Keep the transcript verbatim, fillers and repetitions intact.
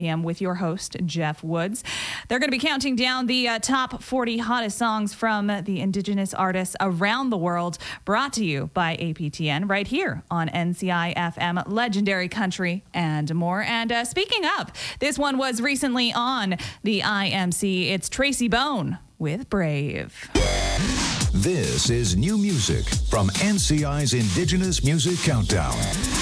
am with your host, Jeff Woods. They're going to be counting down the uh, top forty hottest songs from the Indigenous artists around the world, brought to you by A P T N right here on N C I F M, legendary country and more. And uh, speaking of, this one was recently on the I M C. It's Tracy Bone with Brave. This is new music from N C I's Indigenous Music Countdown.